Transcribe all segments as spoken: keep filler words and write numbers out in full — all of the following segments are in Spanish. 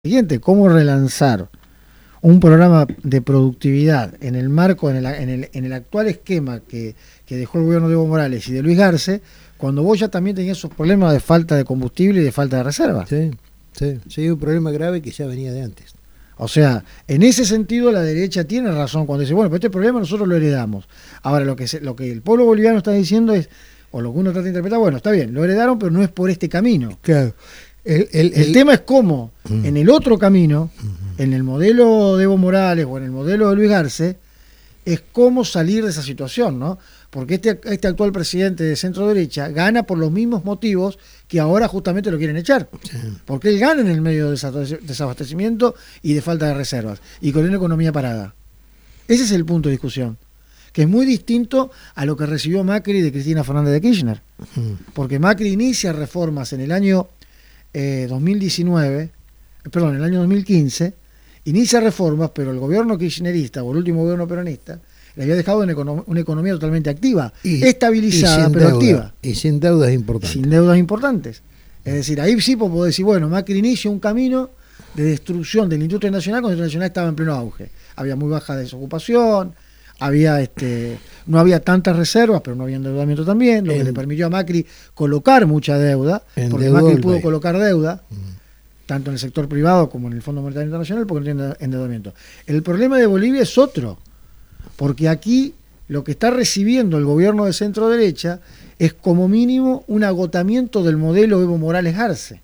Siguiente, cómo relanzar un programa de productividad en el marco, en el, en el, en el actual esquema que, que dejó el gobierno de Evo Morales y de Luis Garce, cuando vos ya también tenías esos problemas de falta de combustible y de falta de reserva. Sí, sí, sí, un problema grave que ya venía de antes. O sea, en ese sentido la derecha tiene razón cuando dice, bueno, pero este problema nosotros lo heredamos. Ahora, lo que, se, lo que el pueblo boliviano está diciendo es, o lo que uno trata de interpretar, bueno, está bien, lo heredaron, pero no es por este camino. Claro. El, el, el, el tema es cómo, uh-huh. en el otro camino, uh-huh. en el modelo de Evo Morales o en el modelo de Luis Garce, es cómo salir de esa situación, ¿no? Porque este, este actual presidente de centro derecha gana por los mismos motivos que ahora justamente lo quieren echar. Sí. Porque él gana en el medio de desabastecimiento y de falta de reservas, y con una economía parada. Ese es el punto de discusión, que es muy distinto a lo que recibió Macri de Cristina Fernández de Kirchner. Uh-huh. Porque Macri inicia reformas en el año Eh, dos mil diecinueve, perdón, en el año dos mil quince, inicia reformas, pero el gobierno kirchnerista o el último gobierno peronista le había dejado una, econom una economía totalmente activa, y, estabilizada, y pero deuda, activa. Y sin deudas importantes. Sin deudas importantes. Es decir, ahí sí puedo decir, bueno, Macri inicia un camino de destrucción de la industria nacional cuando la industria nacional estaba en pleno auge. Había muy baja desocupación, había este no había tantas reservas, pero no había endeudamiento también, lo en, que le permitió a Macri colocar mucha deuda, porque Macri pudo país. colocar deuda, mm. tanto en el sector privado como en el Fondo Monetario Internacional, porque no tiene endeudamiento. El problema de Bolivia es otro, porque aquí lo que está recibiendo el gobierno de centro derecha es como mínimo un agotamiento del modelo Evo Morales Garce.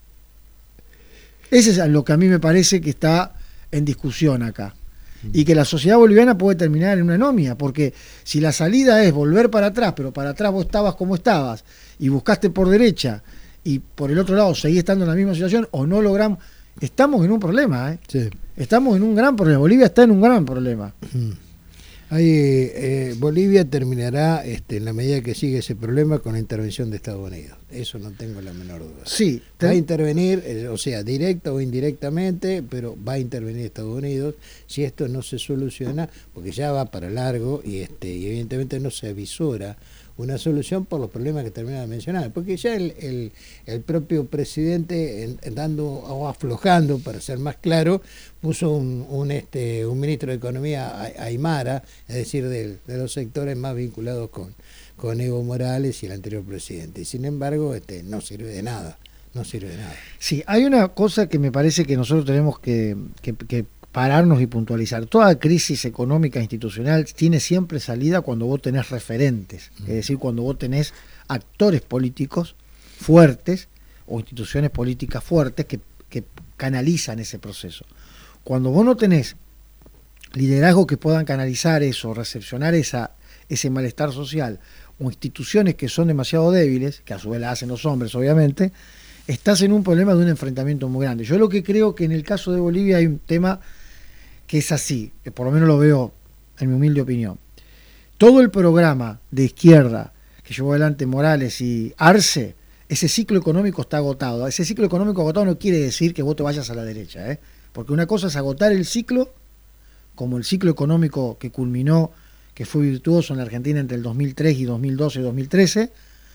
Ese es lo que a mí me parece que está en discusión acá. Y que la sociedad boliviana puede terminar en una anomia, porque si la salida es volver para atrás, pero para atrás vos estabas como estabas y buscaste por derecha y por el otro lado seguís estando en la misma situación o no logramos, estamos en un problema, ¿eh? Sí. Estamos en un gran problema, Bolivia está en un gran problema. Mm. Ahí, eh, Bolivia terminará, este, en la medida que sigue ese problema, con la intervención de Estados Unidos. Eso no tengo la menor duda. Sí, va a intervenir, eh, o sea, directa o indirectamente, pero va a intervenir Estados Unidos si esto no se soluciona, porque ya va para largo y, este, y evidentemente no se avisora una solución por los problemas que termina de mencionar, porque ya el, el, el propio presidente, en, en dando o aflojando, para ser más claro, puso un, un, este, un ministro de Economía Aymara, es decir, de, de los sectores más vinculados con, con Evo Morales y el anterior presidente, y sin embargo este, no sirve de nada, no sirve de nada. Sí, hay una cosa que me parece que nosotros tenemos que, que, que pararnos y puntualizar. Toda crisis económica institucional tiene siempre salida cuando vos tenés referentes, es decir, cuando vos tenés actores políticos fuertes o instituciones políticas fuertes que, que canalizan ese proceso. Cuando vos no tenés liderazgos que puedan canalizar eso, recepcionar esa, ese malestar social, o instituciones que son demasiado débiles, que a su vez la hacen los hombres obviamente, estás en un problema de un enfrentamiento muy grande. Yo lo que creo que en el caso de Bolivia hay un tema que es así, que por lo menos lo veo en mi humilde opinión. Todo el programa de izquierda que llevó adelante Morales y Arce, ese ciclo económico está agotado. Ese ciclo económico agotado no quiere decir que vos te vayas a la derecha, ¿eh? Porque una cosa es agotar el ciclo, como el ciclo económico que culminó, que fue virtuoso en la Argentina entre el dos mil tres y dos mil doce y dos mil trece,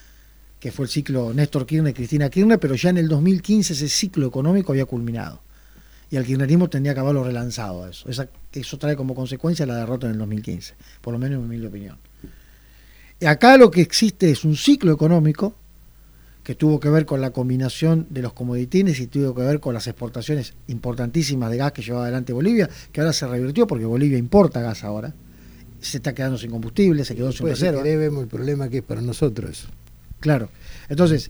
que fue el ciclo Néstor Kirchner y Cristina Kirchner, pero ya en el dos mil quince ese ciclo económico había culminado. Y el kirchnerismo tendría que haberlo relanzado a eso. Esa, eso trae como consecuencia la derrota en el dos mil quince, por lo menos en mi humilde opinión. Y acá lo que existe es un ciclo económico que tuvo que ver con la combinación de los comoditines y tuvo que ver con las exportaciones importantísimas de gas que llevaba adelante Bolivia, que ahora se revirtió porque Bolivia importa gas ahora. Se está quedando sin combustible, se quedó sin reserva. Si querés, vemos el problema que es para nosotros. Claro. Entonces,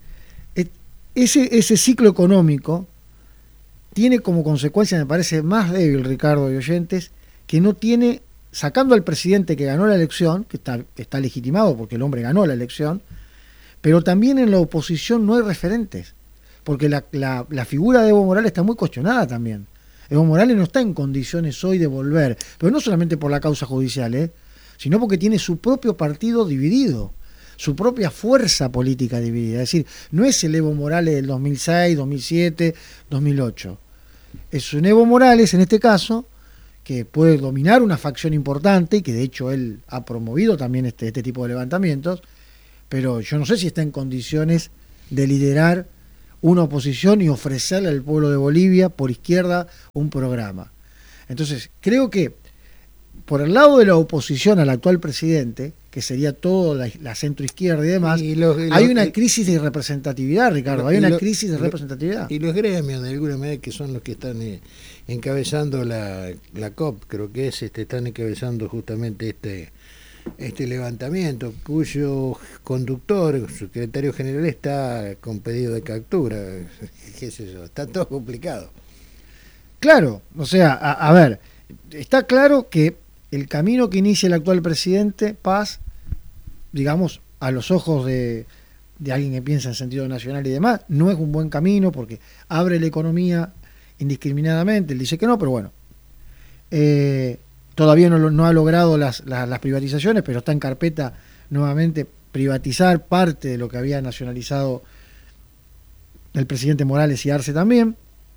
ese, ese ciclo económico tiene como consecuencia, me parece más débil, Ricardo y oyentes, que no tiene, sacando al presidente que ganó la elección, que está, está legitimado porque el hombre ganó la elección, pero también en la oposición no hay referentes, porque la, la, la figura de Evo Morales está muy cuestionada también. Evo Morales no está en condiciones hoy de volver, pero no solamente por la causa judicial, ¿eh? sino porque tiene su propio partido dividido, su propia fuerza política dividida. Es decir, no es el Evo Morales del dos mil seis, dos mil siete, dos mil ocho. Es un Evo Morales, en este caso, que puede dominar una facción importante y que de hecho él ha promovido también este, este tipo de levantamientos, pero yo no sé si está en condiciones de liderar una oposición y ofrecerle al pueblo de Bolivia por izquierda un programa. Entonces, creo que por el lado de la oposición al actual presidente, que sería toda la, la centroizquierda y demás, y los, y los, hay una crisis de representatividad, Ricardo, hay una lo, crisis de representatividad. Y los gremios, de alguna manera, que son los que están eh, encabezando la, la C O P, creo que es, este, están encabezando justamente este, este levantamiento, cuyo conductor, su secretario general, está con pedido de captura, qué sé yo, está todo complicado. Claro, o sea, a, a ver, está claro que el camino que inicia el actual presidente Paz, digamos, a los ojos de, de alguien que piensa en sentido nacional y demás, no es un buen camino porque abre la economía indiscriminadamente. Él dice que no, pero bueno, eh, todavía no, no ha logrado las, las, las privatizaciones, pero está en carpeta nuevamente privatizar parte de lo que había nacionalizado el presidente Morales y Arce también.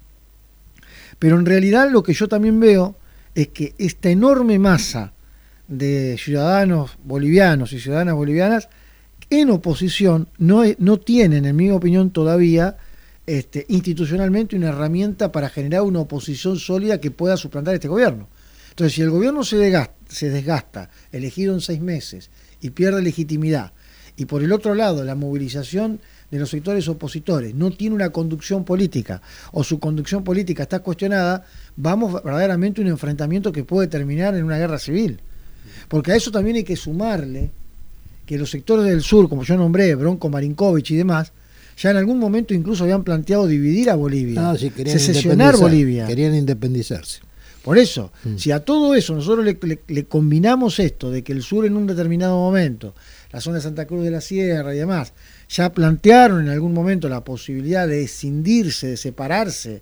Pero en realidad lo que yo también veo es que esta enorme masa de ciudadanos bolivianos y ciudadanas bolivianas en oposición no, no tienen, en mi opinión, todavía este, institucionalmente una herramienta para generar una oposición sólida que pueda suplantar este gobierno. Entonces, si el gobierno se desgasta, se desgasta, elegido en seis meses, y pierde legitimidad, y por el otro lado la movilización de los sectores opositores no tiene una conducción política o su conducción política está cuestionada, vamos verdaderamente a un enfrentamiento que puede terminar en una guerra civil. Porque a eso también hay que sumarle que los sectores del sur, como yo nombré, Bronco, Marinkovic y demás, ya en algún momento incluso habían planteado dividir a Bolivia, no, si secesionar Bolivia. Querían independizarse. Por eso, mm. si a todo eso nosotros le, le, le combinamos esto de que el sur en un determinado momento, la zona de Santa Cruz de la Sierra y demás, ya plantearon en algún momento la posibilidad de escindirse, de separarse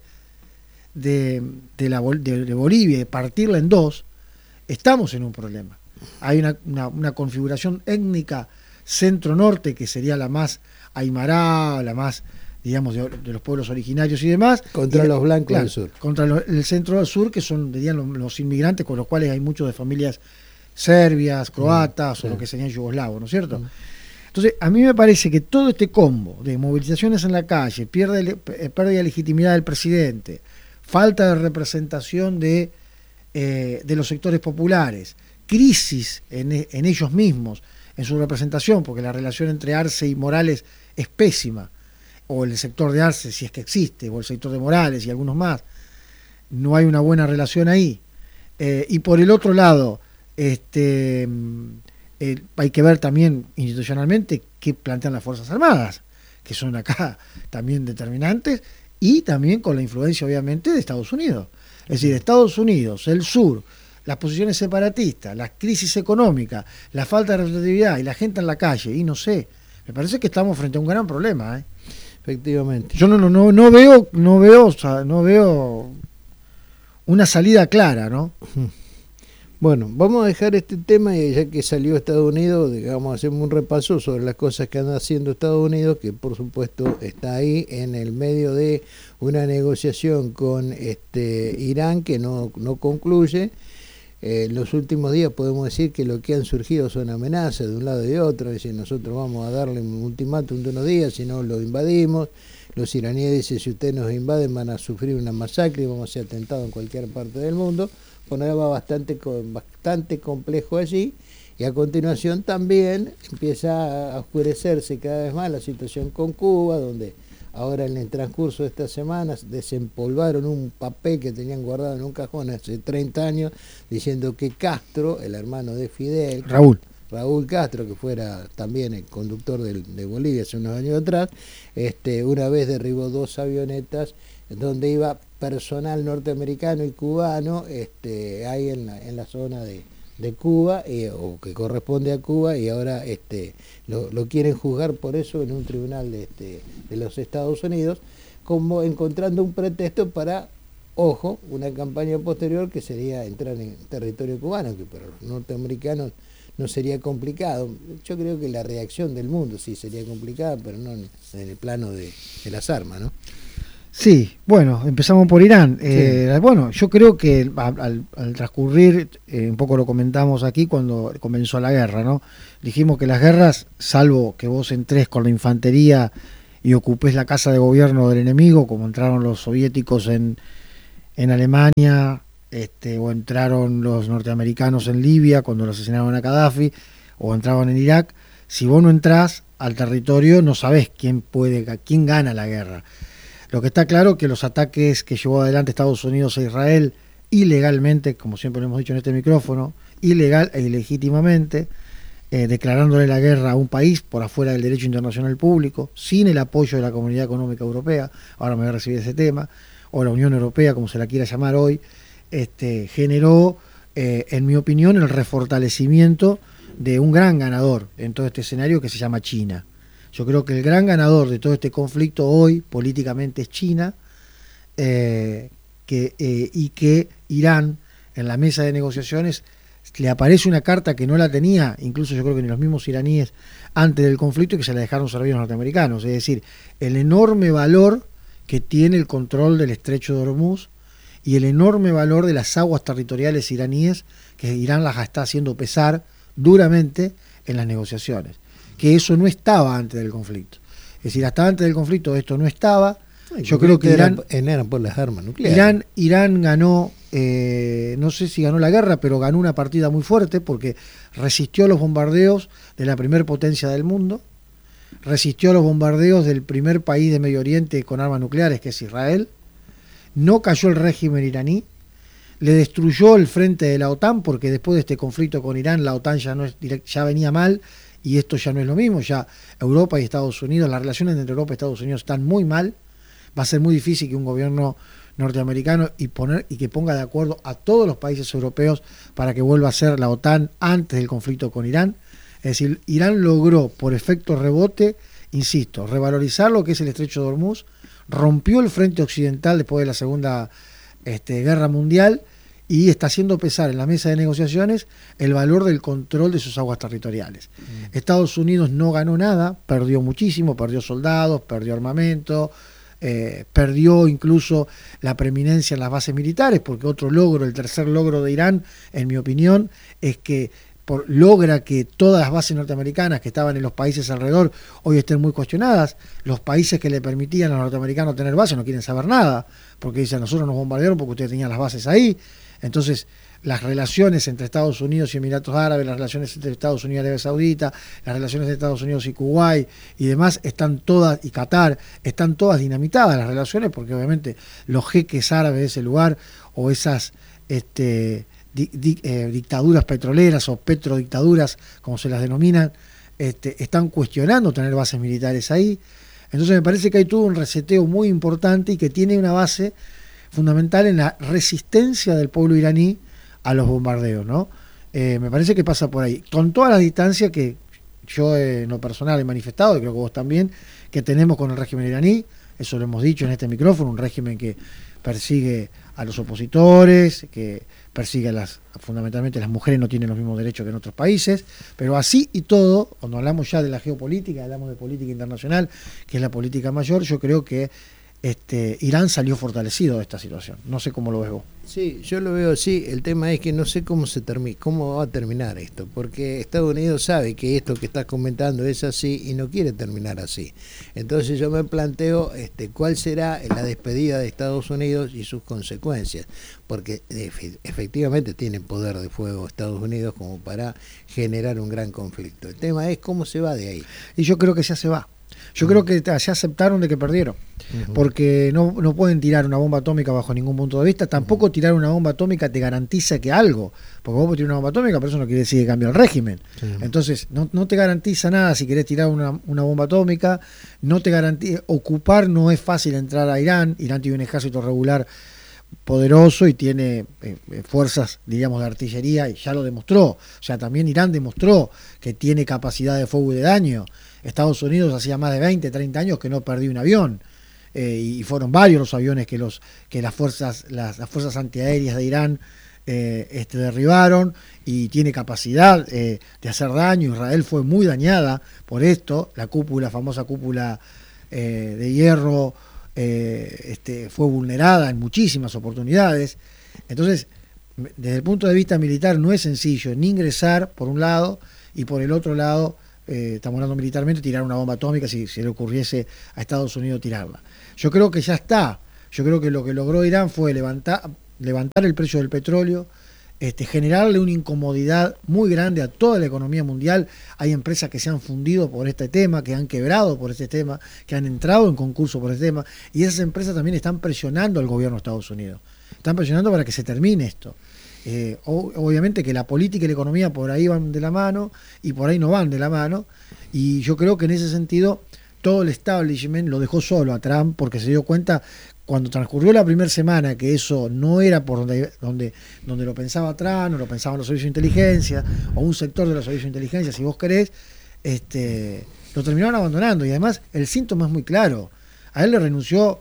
de, de, la, de, de Bolivia y partirla en dos, estamos en un problema. Hay una, una, una configuración étnica centro-norte que sería la más aymara, la más, digamos, de, de los pueblos originarios y demás. Contra y, los blancos claro, del sur. Contra lo, el centro del sur, que son, dirían, los, los inmigrantes, con los cuales hay muchos de familias serbias, croatas, mm, o sí. lo que serían yugoslavos, ¿no es cierto? Mm. Entonces, a mí me parece que todo este combo de movilizaciones en la calle, pierde, pérdida de legitimidad del presidente, falta de representación de, eh, de los sectores populares, crisis en, en ellos mismos, en su representación, porque la relación entre Arce y Morales es pésima, o el sector de Arce, si es que existe, o el sector de Morales y algunos más, no hay una buena relación ahí. Eh, y por el otro lado, este... Eh, hay que ver también institucionalmente qué plantean las Fuerzas Armadas, que son acá también determinantes, y también con la influencia obviamente de Estados Unidos. Es decir, Estados Unidos, el sur, las posiciones separatistas, la crisis económica, la falta de representatividad y la gente en la calle, y no sé, me parece que estamos frente a un gran problema, ¿eh? Efectivamente. Yo no, no, no, no veo, no veo, o sea, no veo una salida clara, ¿no? Bueno, vamos a dejar este tema y ya que salió Estados Unidos, digamos, hacemos un repaso sobre las cosas que anda haciendo Estados Unidos, que por supuesto está ahí en el medio de una negociación con este Irán que no, no concluye. Eh, en los últimos días podemos decir que lo que han surgido son amenazas de un lado y de otro, es decir, nosotros vamos a darle un ultimátum de unos días, si no lo invadimos. Los iraníes dicen, si ustedes nos invaden van a sufrir una masacre y vamos a ser atentados en cualquier parte del mundo. Panorama bastante, bastante complejo allí, y a continuación también empieza a oscurecerse cada vez más la situación con Cuba, donde ahora en el transcurso de estas semanas desempolvaron un papel que tenían guardado en un cajón hace treinta años, diciendo que Castro, el hermano de Fidel, Raúl, Raúl Castro, que fuera también el conductor de, de Bolivia hace unos años atrás, este, una vez derribó dos avionetas donde iba personal norteamericano y cubano, este, ahí en la, en la zona de, de Cuba, eh, o que corresponde a Cuba, y ahora este, lo, lo quieren juzgar por eso en un tribunal de, este, de los Estados Unidos, como encontrando un pretexto para, ojo, una campaña posterior que sería entrar en territorio cubano, que para los norteamericanos no sería complicado. Yo creo que la reacción del mundo sí sería complicada, pero no en, en el plano de, de las armas, ¿no? Sí, bueno, empezamos por Irán. Sí. Eh, bueno, yo creo que al, al transcurrir, eh, un poco lo comentamos aquí cuando comenzó la guerra, ¿no? Dijimos que las guerras, salvo que vos entres con la infantería y ocupes la casa de gobierno del enemigo, como entraron los soviéticos en, en Alemania, este, o entraron los norteamericanos en Libia cuando lo asesinaron a Gaddafi, o entraban en Irak, si vos no entrás al territorio no sabés quién puede, quién gana la guerra. Lo que está claro es que los ataques que llevó adelante Estados Unidos a Israel ilegalmente, como siempre lo hemos dicho en este micrófono, ilegal e ilegítimamente, eh, declarándole la guerra a un país por afuera del derecho internacional público, sin el apoyo de la Comunidad Económica Europea, ahora me voy a recibir ese tema, o la Unión Europea, como se la quiera llamar hoy, este, generó, eh, en mi opinión, el refortalecimiento de un gran ganador en todo este escenario que se llama China. Yo creo que el gran ganador de todo este conflicto hoy políticamente es China, eh, que, eh, y que Irán en la mesa de negociaciones le aparece una carta que no la tenía, incluso yo creo que ni los mismos iraníes antes del conflicto, y que se la dejaron servir los norteamericanos. Es decir, el enorme valor que tiene el control del estrecho de Hormuz y el enorme valor de las aguas territoriales iraníes, que Irán las está haciendo pesar duramente en las negociaciones, que eso no estaba antes del conflicto. Es decir, hasta antes del conflicto esto no estaba. Yo creo que Irán, eran, eran por las armas nucleares. Irán, Irán ganó, eh, no sé si ganó la guerra, pero ganó una partida muy fuerte porque resistió los bombardeos de la primer potencia del mundo, resistió los bombardeos del primer país de Medio Oriente con armas nucleares, que es Israel, no cayó el régimen iraní, le destruyó el frente de la OTAN, porque después de este conflicto con Irán, la OTAN ya, no es direct, ya venía mal, y esto ya no es lo mismo. Ya Europa y Estados Unidos, las relaciones entre Europa y Estados Unidos están muy mal. Va a ser muy difícil que un gobierno norteamericano y poner y que ponga de acuerdo a todos los países europeos para que vuelva a ser la OTAN antes del conflicto con Irán. Es decir, Irán logró, por efecto rebote, insisto, revalorizar lo que es el estrecho de Hormuz, rompió el frente occidental después de la Segunda este, Guerra Mundial, y está haciendo pesar en la mesa de negociaciones el valor del control de sus aguas territoriales. Mm. Estados Unidos no ganó nada, perdió muchísimo, perdió soldados, perdió armamento, eh, perdió incluso la preeminencia en las bases militares, porque otro logro, el tercer logro de Irán, en mi opinión, es que por, logra que todas las bases norteamericanas que estaban en los países alrededor hoy estén muy cuestionadas. Los países que le permitían a los norteamericanos tener bases no quieren saber nada, porque dicen, nosotros nos bombardearon porque ustedes tenían las bases ahí. Entonces, las relaciones entre Estados Unidos y Emiratos Árabes, las relaciones entre Estados Unidos y Arabia Saudita, las relaciones de Estados Unidos y Kuwait y demás, están todas, y Qatar, están todas dinamitadas las relaciones, porque obviamente los jeques árabes de ese lugar, o esas este, di, di, eh, dictaduras petroleras o petrodictaduras, como se las denominan, este, están cuestionando tener bases militares ahí. Entonces me parece que hay todo un reseteo muy importante y que tiene una base fundamental en la resistencia del pueblo iraní a los bombardeos, ¿no? Eh, me parece que pasa por ahí, con todas las distancias que yo eh, en lo personal he manifestado, y creo que vos también, que tenemos con el régimen iraní. Eso lo hemos dicho en este micrófono, un régimen que persigue a los opositores, que persigue a las, fundamentalmente las mujeres no tienen los mismos derechos que en otros países, pero así y todo, cuando hablamos ya de la geopolítica, hablamos de política internacional, que es la política mayor, yo creo que Este, Irán salió fortalecido de esta situación. No sé cómo lo ves vos. Sí, yo lo veo así. El tema es que no sé cómo se termina, cómo va a terminar esto, porque Estados Unidos sabe que esto que estás comentando es así y no quiere terminar así. Entonces yo me planteo este, cuál será la despedida de Estados Unidos y sus consecuencias, porque efectivamente tienen poder de fuego Estados Unidos como para generar un gran conflicto. El tema es cómo se va de ahí. Y yo creo que ya se va. Yo uh-huh. creo que ya aceptaron de que perdieron, uh-huh. porque no, no pueden tirar una bomba atómica bajo ningún punto de vista. Tampoco uh-huh. tirar una bomba atómica te garantiza que algo, porque vos podés tirar una bomba atómica, pero eso no quiere decir que cambie el régimen. Uh-huh. Entonces, no, no te garantiza nada si querés tirar una, una bomba atómica, no te garantiza, ocupar no es fácil entrar a Irán. Irán tiene un ejército regular poderoso y tiene eh, fuerzas, diríamos, de artillería, y ya lo demostró. O sea, también Irán demostró que tiene capacidad de fuego y de daño. Estados Unidos hacía más de veinte, treinta años que no perdió un avión, eh, y fueron varios los aviones que los que las fuerzas las, las fuerzas antiaéreas de Irán eh, este, derribaron, y tiene capacidad eh, de hacer daño. Israel fue muy dañada por esto, la cúpula, famosa cúpula eh, de hierro, eh, este, fue vulnerada en muchísimas oportunidades. Entonces, desde el punto de vista militar no es sencillo ni ingresar por un lado, y por el otro lado eh, estamos hablando militarmente, tirar una bomba atómica si, si le ocurriese a Estados Unidos tirarla. Yo creo que ya está. Yo creo que lo que logró Irán fue levantar, levantar el precio del petróleo, este, generarle una incomodidad muy grande a toda la economía mundial. Hay empresas que se han fundido por este tema, que han quebrado por este tema, que han entrado en concurso por este tema, y esas empresas también están presionando al gobierno de Estados Unidos. Están presionando para que se termine esto. Eh, obviamente que la política y la economía por ahí van de la mano y por ahí no van de la mano, y yo creo que en ese sentido todo el establishment lo dejó solo a Trump, porque se dio cuenta cuando transcurrió la primera semana que eso no era por donde, donde, donde lo pensaba Trump, o lo pensaban los servicios de inteligencia, o un sector de los servicios de inteligencia, si vos querés, este, lo terminaron abandonando. Y además el síntoma es muy claro. A él le renunció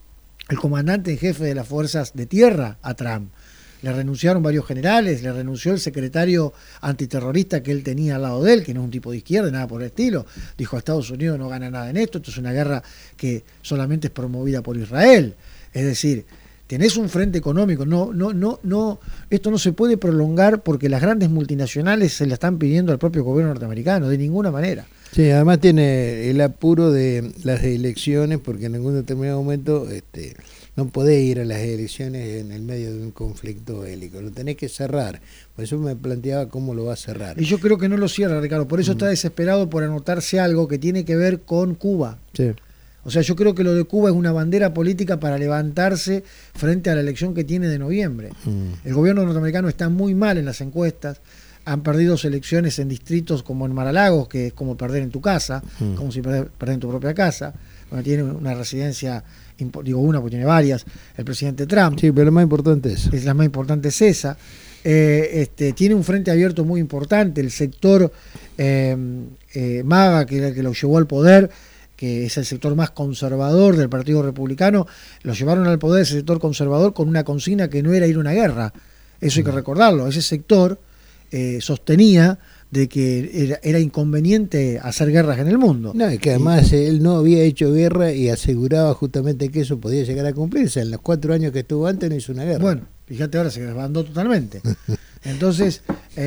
el comandante en jefe de las fuerzas de tierra a Trump. Le renunciaron varios generales, le renunció el secretario antiterrorista que él tenía al lado de él, que no es un tipo de izquierda, nada por el estilo. Dijo, Estados Unidos no gana nada en esto, esto es una guerra que solamente es promovida por Israel. Es decir, tenés un frente económico, no, no, no, no, esto no se puede prolongar porque las grandes multinacionales se la están pidiendo al propio gobierno norteamericano, de ninguna manera. Sí, además tiene el apuro de las elecciones, porque en algún determinado momento este, no podés ir a las elecciones en el medio de un conflicto bélico, lo tenés que cerrar. Por eso me planteaba cómo lo va a cerrar. Y yo creo que no lo cierra, Ricardo, por eso mm. está desesperado por anotarse algo que tiene que ver con Cuba. Sí. O sea, yo creo que lo de Cuba es una bandera política para levantarse frente a la elección que tiene de noviembre. Mm. El gobierno norteamericano está muy mal en las encuestas. Han perdido elecciones en distritos como en Mar-a-Lagos, que es como perder en tu casa, mm. como si perder, perder en tu propia casa. Bueno, tiene una residencia, digo una porque tiene varias, el presidente Trump. Sí, pero la más importante es es La más importante es esa. Eh, este, tiene un frente abierto muy importante, el sector eh, eh, MAGA, que era el que lo llevó al poder, que es el sector más conservador del Partido Republicano, lo llevaron al poder ese sector conservador con una consigna que no era ir a una guerra. Eso hay que recordarlo. Ese sector eh, sostenía de que era, era inconveniente hacer guerras en el mundo. No, es que además y, él no había hecho guerra y aseguraba justamente que eso podía llegar a cumplirse. En los cuatro años que estuvo antes no hizo una guerra. Bueno, fíjate, ahora se desbandó totalmente. Entonces,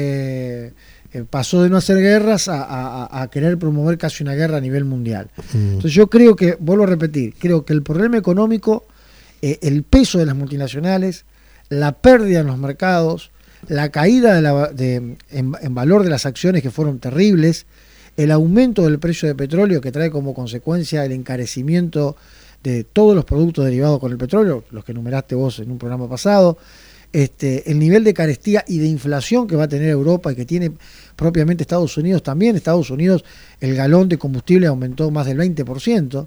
eh, eh, pasó de no hacer guerras a, a, a querer promover casi una guerra a nivel mundial. Mm. Entonces yo creo que, vuelvo a repetir, creo que el problema económico, eh, el peso de las multinacionales, la pérdida en los mercados, la caída de la, de, en, en valor de las acciones que fueron terribles, el aumento del precio de petróleo que trae como consecuencia el encarecimiento de todos los productos derivados con el petróleo, los que enumeraste vos en un programa pasado, este, el nivel de carestía y de inflación que va a tener Europa y que tiene propiamente Estados Unidos también. Estados Unidos, el galón de combustible aumentó más del veinte por ciento.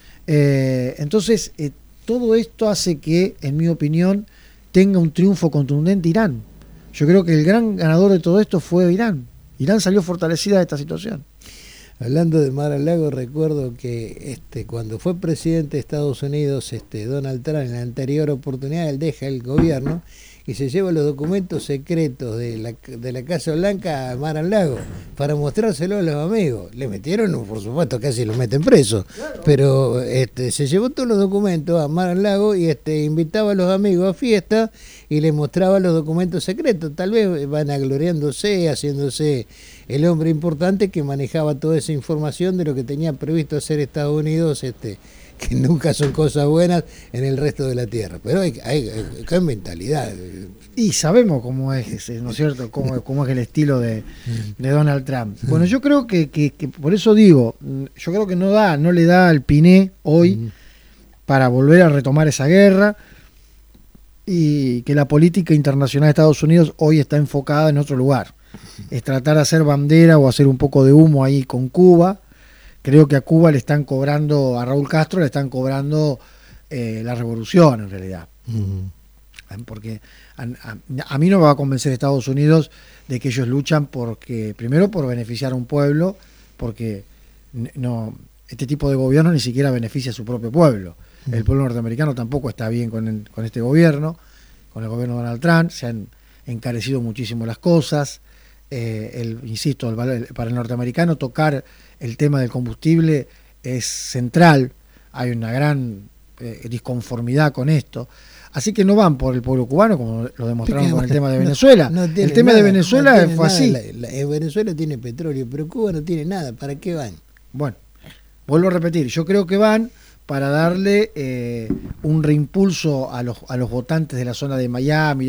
Eh, entonces, eh, todo esto hace que, en mi opinión, tenga un triunfo contundente Irán. Yo creo que el gran ganador de todo esto fue Irán. Irán salió fortalecida de esta situación. Hablando de Mar-a-Lago, recuerdo que este, cuando fue presidente de Estados Unidos, este, Donald Trump, en la anterior oportunidad, él deja el gobierno y se lleva los documentos secretos de la, de la Casa Blanca a Mar-a-Lago para mostrárselo a los amigos. Le metieron, por supuesto, casi lo meten preso, claro. Pero este, se llevó todos los documentos a Mar-a-Lago y este, invitaba a los amigos a fiesta y les mostraba los documentos secretos. Tal vez vanagloriándose, haciéndose el hombre importante que manejaba toda esa información de lo que tenía previsto hacer Estados Unidos, este, que nunca son cosas buenas en el resto de la tierra. Pero hay, hay, hay, hay mentalidad. Y sabemos cómo es, ¿no es cierto? Cómo, cómo es el estilo de, de Donald Trump. Bueno, yo creo que, que, que por eso digo, yo creo que no da, no le da al Piné hoy para volver a retomar esa guerra, y que la política internacional de Estados Unidos hoy está enfocada en otro lugar. Es tratar de hacer bandera o hacer un poco de humo ahí con Cuba. Creo que a Cuba le están cobrando, a Raúl Castro le están cobrando eh, la revolución en realidad. Uh-huh. Porque a, a, a mí no me va a convencer Estados Unidos de que ellos luchan porque, primero por beneficiar a un pueblo, porque no, este tipo de gobierno ni siquiera beneficia a su propio pueblo. Uh-huh. El pueblo norteamericano tampoco está bien con, el, con este gobierno, con el gobierno de Donald Trump. Se han encarecido muchísimo las cosas. Eh, el, insisto, el, para el norteamericano tocar el tema del combustible es central. Hay una gran eh, disconformidad con esto. Así que no van por el pueblo cubano, como lo demostraron Porque, con el tema de no, Venezuela. no tiene el tema nada, de Venezuela no tiene fue nada. así. La, la, en Venezuela tiene petróleo, pero Cuba no tiene nada. ¿Para qué van? Bueno, vuelvo a repetir, yo creo que van para darle eh, un reimpulso a los, a los votantes de la zona de Miami.